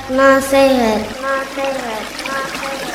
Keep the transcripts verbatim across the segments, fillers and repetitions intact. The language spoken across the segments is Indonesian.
nasihat, nasihat, nasihat.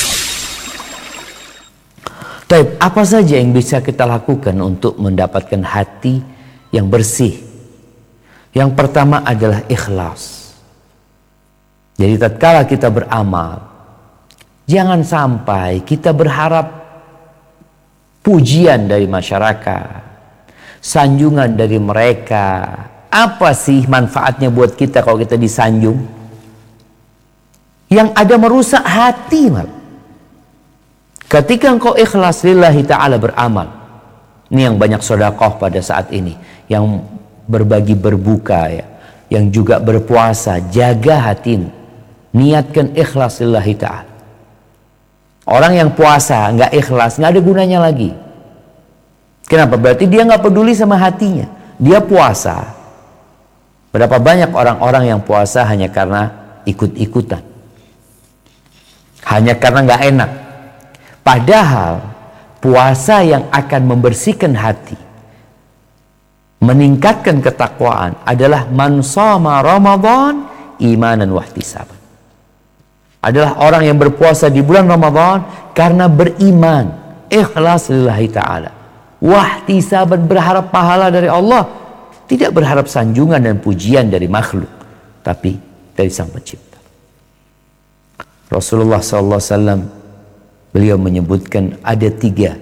Baik, apa saja yang bisa kita lakukan untuk mendapatkan hati yang bersih? Yang pertama adalah ikhlas. Jadi tatkala kita beramal, jangan sampai kita berharap pujian dari masyarakat, sanjungan dari mereka. Apa sih manfaatnya buat kita kalau kita disanjung? Yang ada merusak hati malah. Ketika engkau ikhlas lillahi ta'ala beramal, ini yang banyak sedekah pada saat ini, yang berbagi berbuka ya, yang juga berpuasa, jaga hatimu, niatkan ikhlas lillahi ta'ala. Orang yang puasa nggak ikhlas, nggak ada gunanya lagi. Kenapa? Berarti dia nggak peduli sama hatinya. Dia puasa. Berapa banyak orang-orang yang puasa hanya karena ikut-ikutan, hanya karena nggak enak. Padahal puasa yang akan membersihkan hati, meningkatkan ketakwaan adalah man shoma Ramadan imanan wahtisaban. Adalah orang yang berpuasa di bulan Ramadan karena beriman, ikhlas lillahi ta'ala, wahtisaban, berharap pahala dari Allah, tidak berharap sanjungan dan pujian dari makhluk, tapi dari Sang Pencipta. Rasulullah sallallahu alaihi wasallam beliau menyebutkan ada tiga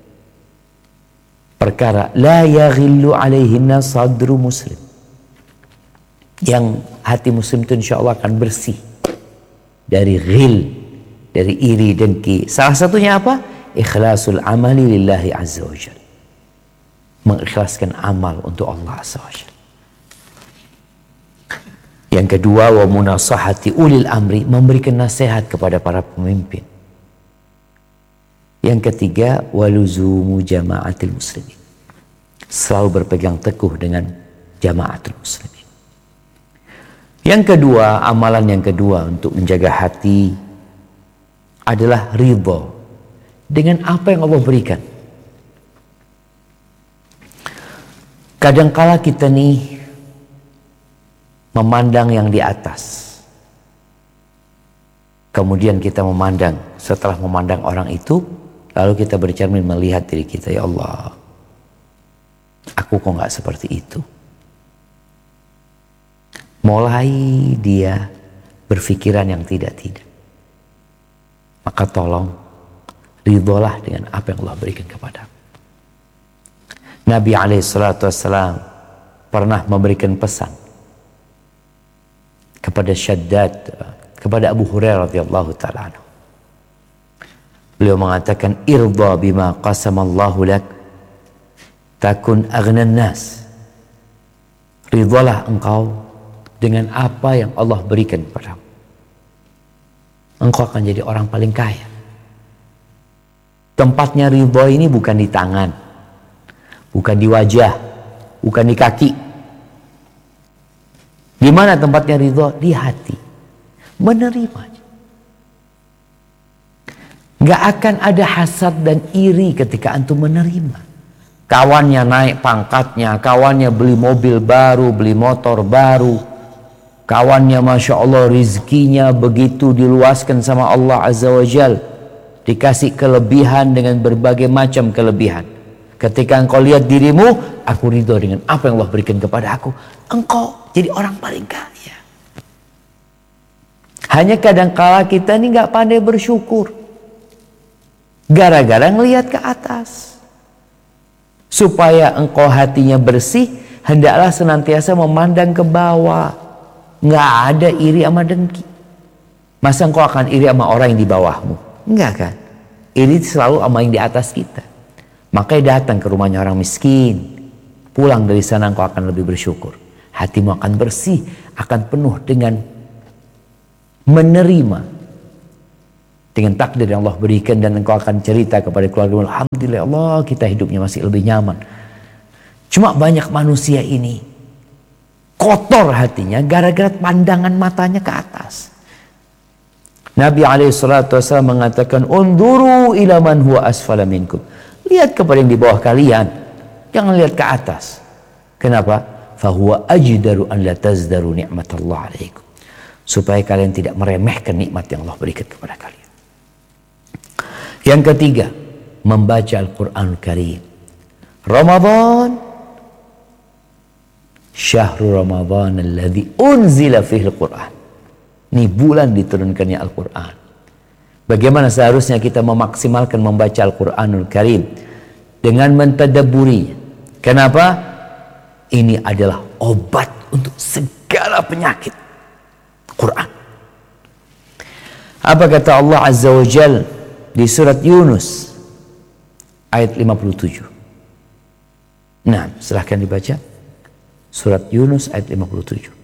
perkara la yaghillu alaihinna sadru muslim, yang hati muslim itu insya Allah akan bersih dari ghil, dari iri dengki. Salah satunya apa? Ikhlasul amali lillahi azza wa jalla, mengikhlaskan amal untuk Allah azza wa jalla. Yang kedua, wa munasahati ulil amri, memberikan nasihat kepada para pemimpin. Yang ketiga, waluzumu jama'atil muslimin, selalu berpegang teguh dengan jama'atul muslimin. Yang kedua, amalan yang kedua untuk menjaga hati adalah ridha dengan apa yang Allah berikan. Kadangkala kita nih memandang yang di atas, kemudian kita memandang, setelah memandang orang itu, lalu kita bercermin melihat diri kita, ya Allah, aku kok nggak seperti itu. Mulai dia berpikiran yang tidak-tidak, maka tolong ridholah dengan apa yang Allah berikan kepada. Nabi alaihi salatu wassalam pernah memberikan pesan kepada Syaddad, kepada Abu Hurairah radhiyallahu ta'ala anhu. Beliau mengatakan, irda bima qasamallahu lak takun aghnan nas. Ridhalah engkau dengan apa yang Allah berikan kepadamu, engkau akan jadi orang paling kaya. Tempatnya ridha ini bukan di tangan, bukan di wajah, bukan di kaki. Di mana tempatnya ridha? Di hati. Menerima. Gak akan ada hasad dan iri ketika antum menerima. Kawannya naik pangkatnya, kawannya beli mobil baru, beli motor baru, kawannya Masya Allah rizkinya begitu diluaskan sama Allah Azza wa Jal, dikasih kelebihan dengan berbagai macam kelebihan. Ketika engkau lihat dirimu, aku ridho dengan apa yang Allah berikan kepada aku, engkau jadi orang paling kaya. Hanya kadangkala kita ini gak pandai bersyukur, gara-gara ngelihat ke atas. Supaya engkau hatinya bersih, hendaklah senantiasa memandang ke bawah. Nggak ada iri sama dengki. Masa engkau akan iri sama orang yang di bawahmu? Enggak kan? Iri selalu sama yang di atas kita. Makanya datang ke rumahnya orang miskin, pulang dari sana engkau akan lebih bersyukur. Hatimu akan bersih, akan penuh dengan menerima dengan takdir yang Allah berikan, dan engkau akan cerita kepada keluarga, alhamdulillah Allah, kita hidupnya masih lebih nyaman. Cuma banyak manusia ini kotor hatinya gara-gara pandangan matanya ke atas. Nabi alaihi salatu wasallam mengatakan, unduru ila man huwa asfala minkum, lihat kepada yang di bawah kalian, jangan lihat ke atas. Kenapa? Fahuwa ajdaru an la tazdaru ni'matallah alaikum, supaya kalian tidak meremehkan nikmat yang Allah berikan kepada kalian. Yang ketiga, membaca Al-Quran Karim. Ramadan, syahrul Ramadan alladzi unzila fihi Al-Quran. Ini bulan diturunkannya Al-Quran. Bagaimana seharusnya kita memaksimalkan membaca Al-Quranul Karim dengan mentadabburinya. Kenapa? Ini adalah obat untuk segala penyakit. Quran. Apa kata Allah Azza wa Jal di surat Yunus ayat lima puluh tujuh? Nah, silahkan dibaca surat Yunus ayat lima puluh tujuh.